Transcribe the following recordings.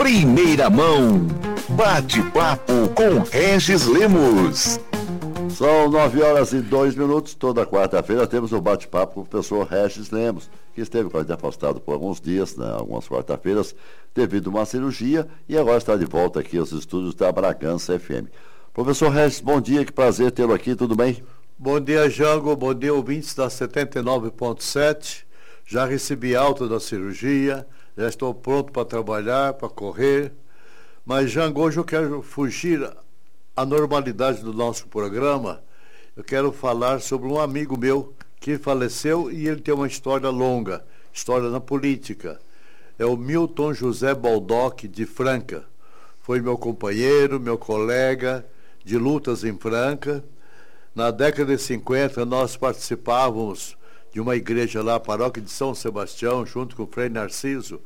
Primeira mão. Bate-papo com Regis Lemos. São 9h02. Toda quarta-feira temos um bate-papo com o professor Regis Lemos, que esteve quase afastado por alguns dias, né, algumas quarta-feiras, devido a uma cirurgia, e agora está de volta aqui aos estúdios da Bragança FM. Professor Regis, bom dia, que prazer tê-lo aqui, tudo bem? Bom dia, Jango, bom dia, ouvintes da 79.7. Já recebi alta da cirurgia, já estou pronto para trabalhar, para correr. Mas, Jango, hoje eu quero fugir à normalidade do nosso programa. Eu quero falar sobre um amigo meu que faleceu e ele tem uma história longa, história na política. É o Milton José Baldock de Franca. Foi meu companheiro, meu colega de lutas em Franca. Na década de 50, nós participávamos de uma igreja lá, a paróquia de São Sebastião, junto com o Frei Narciso.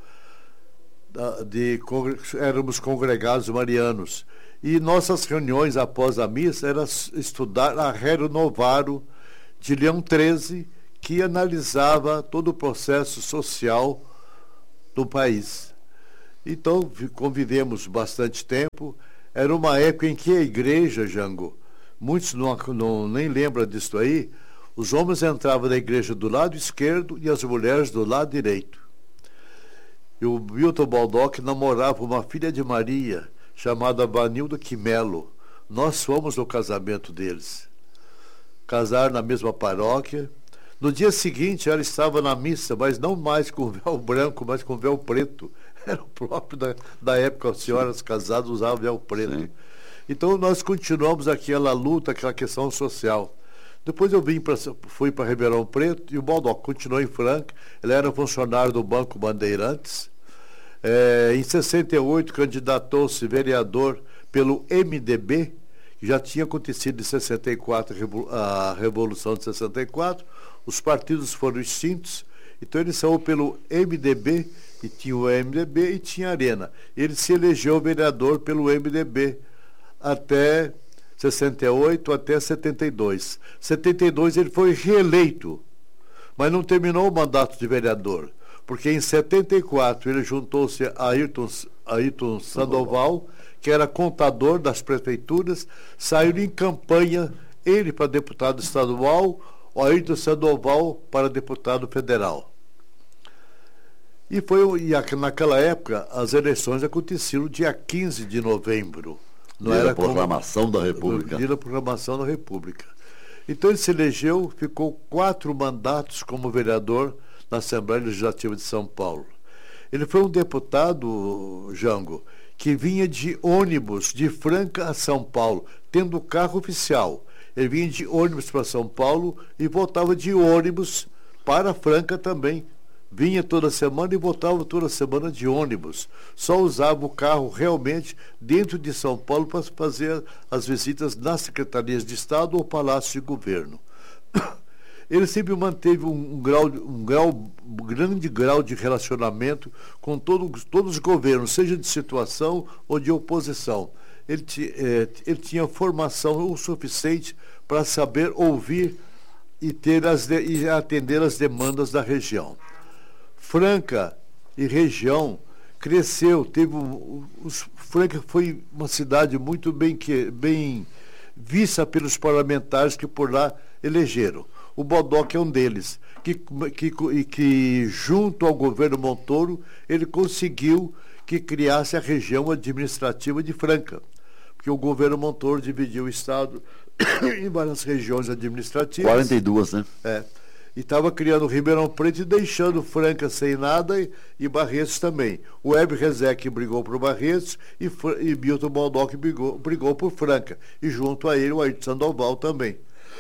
Éramos congregados marianos. E nossas reuniões após a missa era estudar a Rerum Novarum de Leão XIII, que analisava todo o processo social do país. Então, convivemos bastante tempo. Era uma época em que a igreja, Jango, muitos nem lembram disso aí, os homens entravam na igreja do lado esquerdo e as mulheres do lado direito. E o Milton Baldock namorava uma filha de Maria, chamada Vanilda Quimelo. Nós fomos no casamento deles. Casaram na mesma paróquia. No dia seguinte, ela estava na missa, mas não mais com véu branco, mas com véu preto. Era o próprio da época, as senhoras casadas usavam véu preto. Sim. Então, nós continuamos aquela luta, aquela questão social. Depois eu fui para Ribeirão Preto e o Baldock continuou em Franca. Ele era funcionário do Banco Bandeirantes. Em 68, candidatou-se vereador pelo MDB, que já tinha acontecido em 64 a Revolução de 64. Os partidos foram extintos, então ele saiu pelo MDB, e tinha o MDB e tinha a Arena. Ele se elegeu vereador pelo MDB até 68 até 72. 72 ele foi reeleito, mas não terminou o mandato de vereador, porque em 74 ele juntou-se a Ayrton Sandoval, que era contador das prefeituras, saiu em campanha, ele para deputado estadual, o Ayrton Sandoval para deputado federal. E naquela época as eleições aconteciam no dia 15 de novembro. Não era a proclamação da República. Dia da proclamação da República. Então ele se elegeu, ficou 4 mandatos como vereador na Assembleia Legislativa de São Paulo. Ele foi um deputado, Jango, que vinha de ônibus de Franca a São Paulo, tendo carro oficial. Ele vinha de ônibus para São Paulo e voltava de ônibus para Franca também. Vinha toda semana e voltava toda semana de ônibus. Só usava o carro realmente dentro de São Paulo para fazer as visitas nas secretarias de Estado ou Palácio de Governo. Ele sempre manteve um grande grau de relacionamento com todos os governos, seja de situação ou de oposição. Ele tinha formação o suficiente para saber ouvir e atender as demandas da região. Franca e região cresceu, Franca foi uma cidade muito bem vista pelos parlamentares que por lá elegeram. O Baldock é um deles, que junto ao governo Montoro, ele conseguiu que criasse a região administrativa de Franca, porque o governo Montoro dividiu o estado em várias regiões administrativas. 42, né? E estava criando Ribeirão Preto e deixando Franca sem nada e Barretos também. O Heber Rezec brigou por Barretos e Milton Baldock brigou por Franca. E junto a ele o Ayrton Sandoval também.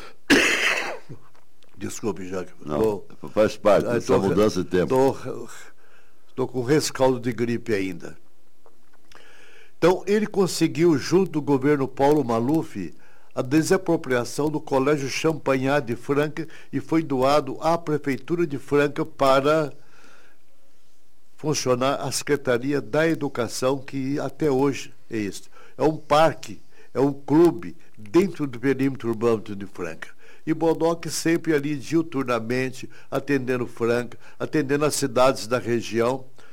Desculpe, Jacques. Faz parte dessa mudança de tempo. Estou com rescaldo de gripe ainda. Então, ele conseguiu, junto do governo Paulo Maluf, a desapropriação do Colégio Champagnat de Franca e foi doado à Prefeitura de Franca para funcionar a Secretaria da Educação, que até hoje é isso. É um parque, é um clube dentro do perímetro urbano de Franca. E Baldock sempre ali diuturnamente, atendendo Franca, atendendo as cidades da região.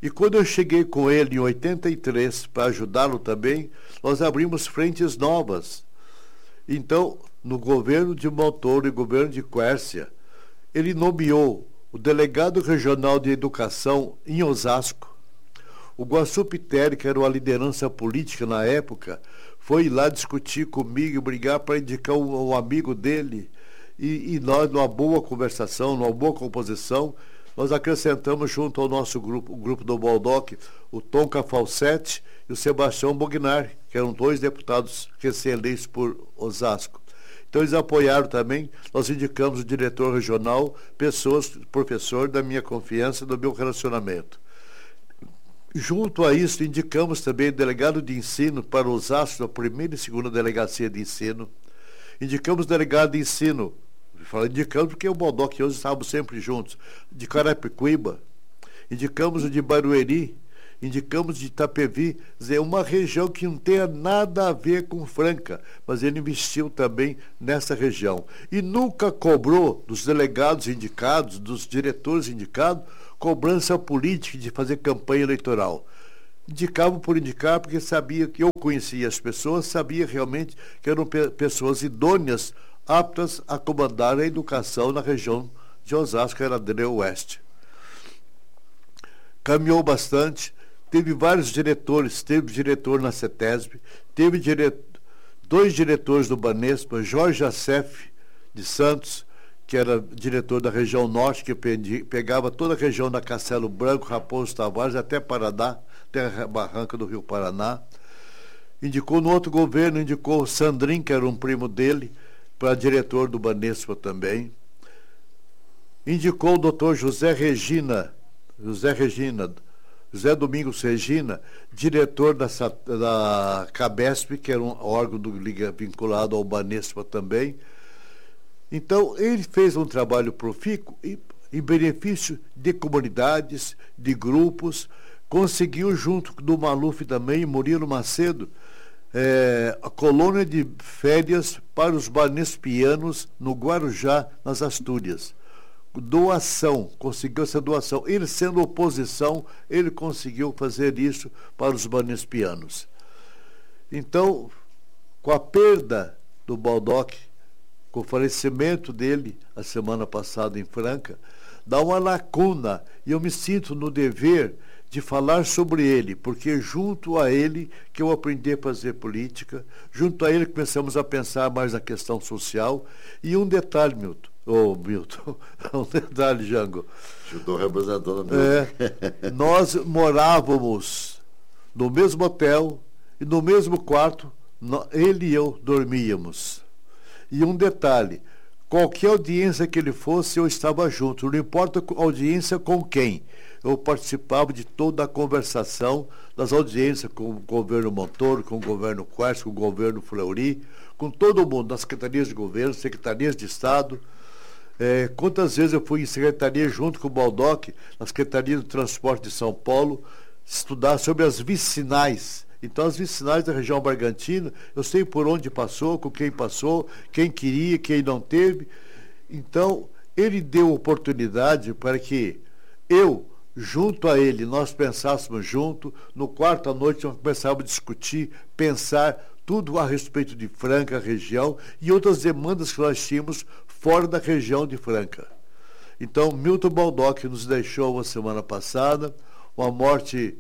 E quando eu cheguei com ele em 83 para ajudá-lo também, nós abrimos frentes novas. Então, no governo de Montoro e governo de Quércia, ele nomeou o delegado regional de educação em Osasco. O Guaçu Piteri, que era uma liderança política na época, foi lá discutir comigo, brigar para indicar um amigo dele. E nós, numa boa conversação, numa boa composição, nós acrescentamos junto ao nosso grupo, o grupo do Baldock, o Tom Cafalcetti e o Sebastião Bognar, que eram 2 deputados recém-eleitos por Osasco. Então eles apoiaram também, nós indicamos o diretor regional, pessoas, professor da minha confiança, do meu relacionamento. Junto a isso, indicamos também o delegado de ensino para Osasco, a primeira e segunda delegacia de ensino. Indicamos o delegado de ensino, indicamos porque o Baldock e eu estávamos sempre juntos, de Carapicuíba. Indicamos o de Barueri, indicamos de Itapevi, dizer, uma região que não tenha nada a ver com Franca, mas ele investiu também nessa região. E nunca cobrou dos delegados indicados, dos diretores indicados, cobrança política de fazer campanha eleitoral. Indicava por indicar, porque sabia que eu conhecia as pessoas, sabia realmente que eram pessoas idôneas, aptas a comandar a educação na região de Osasco, era André Oeste. Caminhou bastante, teve vários diretores, teve diretor na CETESB, teve 2 diretores do Banespa, Jorge Acef de Santos, que era diretor da região norte, que pegava toda a região da Castelo Branco, Raposo Tavares, até Paraná, até a barranca do Rio Paraná. Indicou no outro governo, indicou o Sandrin, que era um primo dele, para diretor do Banespa também. Indicou o doutor José Domingos Regina, diretor da Cabesp, que era um órgão vinculado ao Banespa também. Então, ele fez um trabalho profícuo em benefício de comunidades, de grupos, conseguiu, junto do Maluf também, Murilo Macedo, a colônia de férias para os banespianos no Guarujá, nas Astúrias. Doação, conseguiu essa doação. Ele, sendo oposição, ele conseguiu fazer isso para os banespianos. Então, com a perda do Baldock, com o falecimento dele a semana passada em Franca, dá uma lacuna, e eu me sinto no dever de falar sobre ele, porque junto a ele que eu aprendi a fazer política, junto a ele começamos a pensar mais na questão social. E um detalhe, Milton, um detalhe, Jango. Estou representando Milton. Nós morávamos no mesmo hotel e no mesmo quarto, ele e eu dormíamos. E um detalhe, qualquer audiência que ele fosse, eu estava junto, não importa a audiência com quem. Eu participava de toda a conversação das audiências com o governo Montoro, com o governo Quércia, com o governo Fleury, com todo mundo, nas secretarias de governo, secretarias de Estado. Quantas vezes eu fui em secretaria junto com o Baldock, na Secretaria do Transporte de São Paulo, estudar sobre as vicinais. Então, as vicinais da região Bargantina, eu sei por onde passou, com quem passou, quem queria, quem não teve. Então, ele deu oportunidade para que eu, junto a ele, nós pensássemos junto. No quarto à noite, nós começávamos a discutir, pensar tudo a respeito de Franca, região, e outras demandas que nós tínhamos fora da região de Franca. Então, Milton Baldock nos deixou a semana passada, uma morte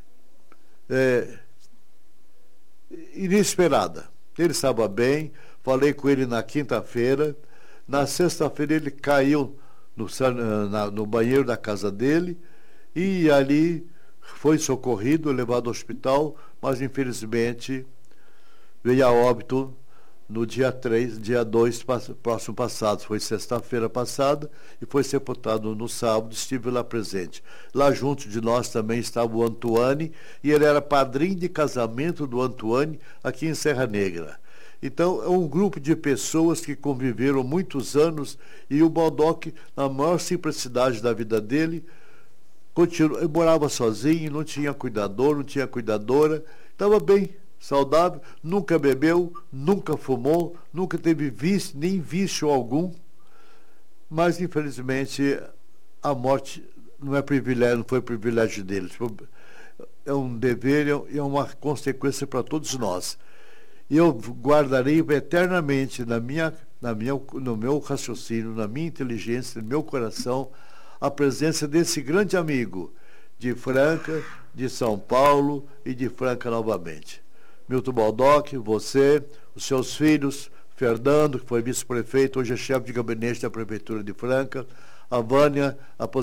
inesperada. Ele estava bem, falei com ele na quinta-feira. Na sexta-feira ele caiu no banheiro da casa dele e ali foi socorrido, levado ao hospital, mas infelizmente veio a óbito no dia 2 próximo passado. Foi sexta-feira passada e foi sepultado no sábado. Estive lá presente. Lá junto de nós também estava o Antoine, e ele era padrinho de casamento do Antoine aqui em Serra Negra. Então, é um grupo de pessoas que conviveram muitos anos, e o Baldock, na maior simplicidade da vida dele, ele morava sozinho, não tinha cuidador, não tinha cuidadora, estava bem, saudável, nunca bebeu, nunca fumou, nunca teve vício, nem vício algum, mas infelizmente a morte não é privilégio, não foi privilégio deles. É um dever e é uma consequência para todos nós. E eu guardarei eternamente no meu raciocínio, na minha inteligência, no meu coração, a presença desse grande amigo de Franca, de São Paulo e de Franca novamente. Milton Baldock, você, os seus filhos, Fernando, que foi vice-prefeito, hoje é chefe de gabinete da Prefeitura de Franca, a Vânia,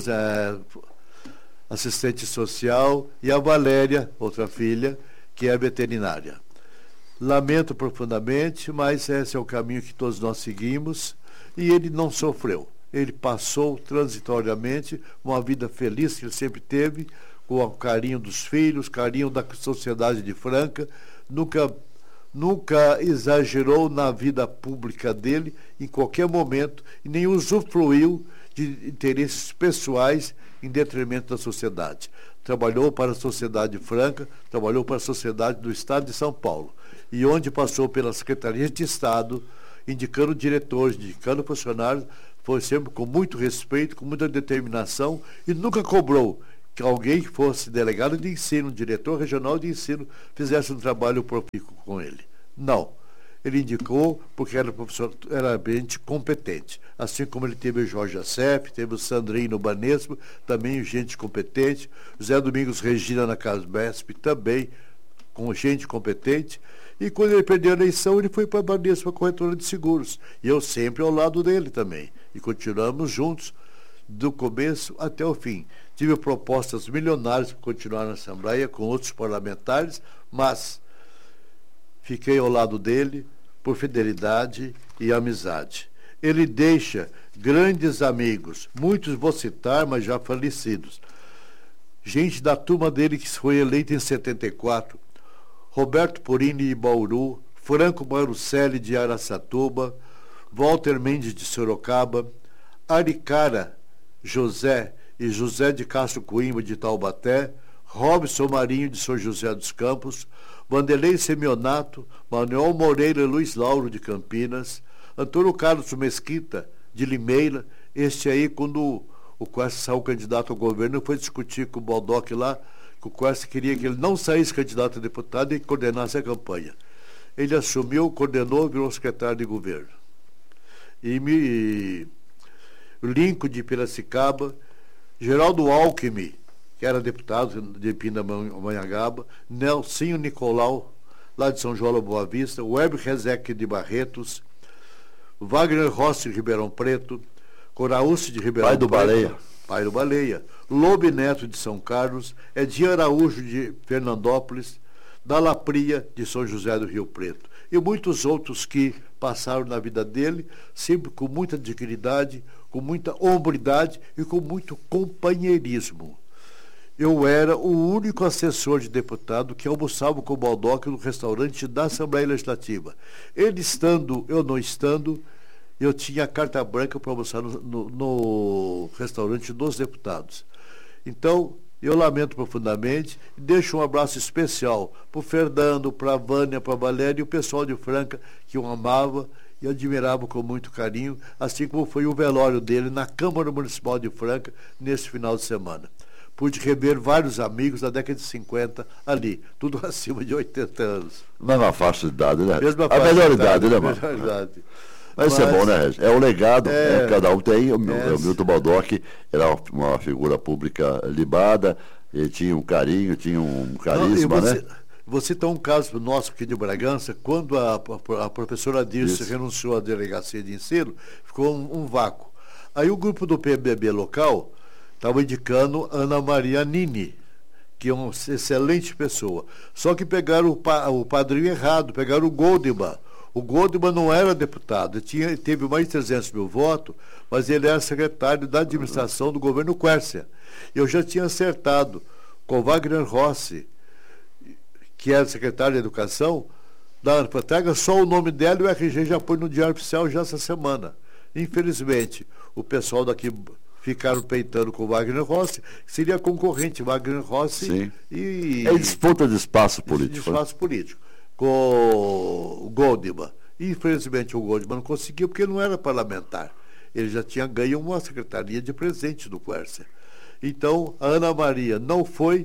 assistente social, e a Valéria, outra filha, que é veterinária. Lamento profundamente, mas esse é o caminho que todos nós seguimos, e ele não sofreu. Ele passou transitoriamente uma vida feliz que ele sempre teve, com o carinho dos filhos, carinho da sociedade de Franca, nunca exagerou na vida pública dele, em qualquer momento, e nem usufruiu de interesses pessoais em detrimento da sociedade. Trabalhou para a sociedade franca, trabalhou para a sociedade do Estado de São Paulo. E onde passou pelas secretarias de Estado, indicando diretores, indicando funcionários, foi sempre com muito respeito, com muita determinação, e nunca cobrou que alguém que fosse delegado de ensino, diretor regional de ensino, fizesse um trabalho profícuo com ele. Não. Ele indicou porque era professor, era gente competente. Assim como ele teve o Jorge Acef, teve o Sandrinho Banesco, também gente competente. José Domingos Regina na Casbesp, também com gente competente. E quando ele perdeu a eleição, ele foi para a Banespa, a corretora de seguros. E eu sempre ao lado dele também. E continuamos juntos do começo até o fim. Tive propostas milionárias para continuar na Assembleia com outros parlamentares, mas fiquei ao lado dele por fidelidade e amizade. Ele deixa grandes amigos, muitos vou citar, mas já falecidos. Gente da turma dele que foi eleita em 74, Roberto Porini de Bauru, Franco Marucelli de Araçatuba, Walter Mendes de Sorocaba, Aricara José e José de Castro Coimbra de Taubaté, Robson Marinho de São José dos Campos, Vanderlei Semionato, Manuel Moreira e Luiz Lauro de Campinas, Antônio Carlos Mesquita de Limeira. Este aí, quando o Quercia saiu candidato ao governo, foi discutir com o Baldock lá, que o Quercia queria que ele não saísse candidato a deputado e coordenasse a campanha. Ele assumiu, coordenou, virou secretário de governo. E Lincoln de Piracicaba, Geraldo Alckmin, que era deputado de Pindamonhangaba, Nelsinho Nicolau, lá de São João da Boa Vista, Web Rezec de Barretos, Wagner Rossi de Ribeirão Preto, Coraúce de Ribeirão Preto, pai do Baleia, Lobe Neto de São Carlos, Edir Araújo de Fernandópolis, Dalapria de São José do Rio Preto, e muitos outros que passaram na vida dele, sempre com muita dignidade, com muita hombridade e com muito companheirismo. Eu era o único assessor de deputado que almoçava com o Baldock no restaurante da Assembleia Legislativa. Ele estando, eu não estando, eu tinha carta branca para almoçar no restaurante dos deputados. Então, eu lamento profundamente e deixo um abraço especial para o Fernando, para a Vânia, para a Valéria e o pessoal de Franca, que eu amava e admirava com muito carinho, assim como foi o velório dele na Câmara Municipal de Franca nesse final de semana. Pude rever vários amigos da década de 50 ali, tudo acima de 80 anos. Mesma faixa de idade, né? Mesma a melhor idade, né, mano? mano? Melhor idade. Mas isso é bom, né, Regis? É o legado, É, né? Cada um tem. O é, Milton Baldock era uma figura pública libada, ele tinha um carinho, tinha um carisma, né? Vou citar um caso nosso aqui de Bragança, quando a professora Dirce renunciou à delegacia de ensino, ficou um vácuo. Aí o grupo do PMDB local estava indicando Ana Maria Nini, que é uma excelente pessoa. Só que pegaram o padrinho errado, pegaram o Goldman. O Goldman não era deputado, teve mais de 300 mil votos, mas ele era secretário da administração do governo Quercia. Eu já tinha acertado com o Wagner Rossi, que era secretário de Educação, traga só o nome dela e o RG já põe no Diário Oficial já essa semana. Infelizmente, o pessoal daqui ficaram peitando com o Wagner Rossi, que seria concorrente Wagner Rossi. Sim. E É disputa de espaço político. de espaço político. Com o Goldman. Infelizmente o Goldman não conseguiu porque ele não era parlamentar. Ele já tinha ganho uma secretaria de presente do Quercia. Então, a Ana Maria não foi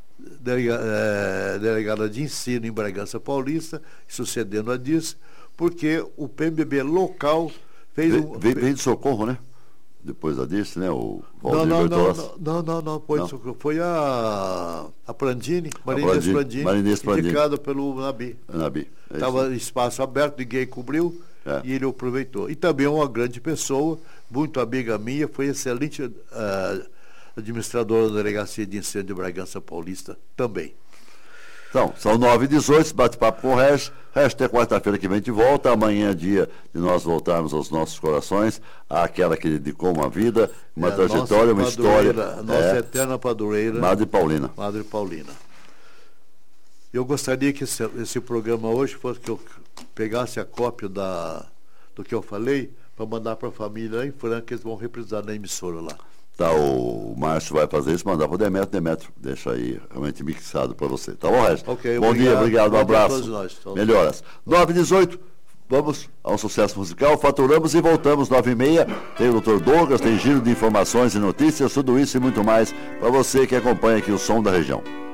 delegada de ensino em Bragança Paulista, sucedendo a disso, porque o PMDB local fez Veio de Socorro, né? Depois da Dirce, né? O Não, foi a Prandini, Marinês Prandini, indicada pelo Nabi. Estava espaço aberto, ninguém cobriu, e ele aproveitou. E também uma grande pessoa, muito amiga minha, foi excelente administradora da Delegacia de Ensino de Bragança Paulista também. Então, são 9h18, bate-papo com o Regis. Regis, até quarta-feira que vem de volta. Amanhã é dia de nós voltarmos aos nossos corações, àquela que dedicou uma vida, uma trajetória, uma história. A nossa eterna padroeira. Madre Paulina. Madre Paulina. Eu gostaria que esse programa hoje fosse que eu pegasse a cópia do que eu falei para mandar para a família lá em Franca, eles vão reprisar na emissora lá. Tá, o Márcio vai fazer isso, mandar para o Demetrio, deixa aí realmente mixado para você. Tá bom, Regis? Okay, bom dia, obrigado, um abraço. Nós, melhoras. 9h18, vamos ao sucesso musical, faturamos e voltamos, 9h30. Tem o Dr. Douglas, tem giro de informações e notícias, tudo isso e muito mais para você que acompanha aqui o Som da Região.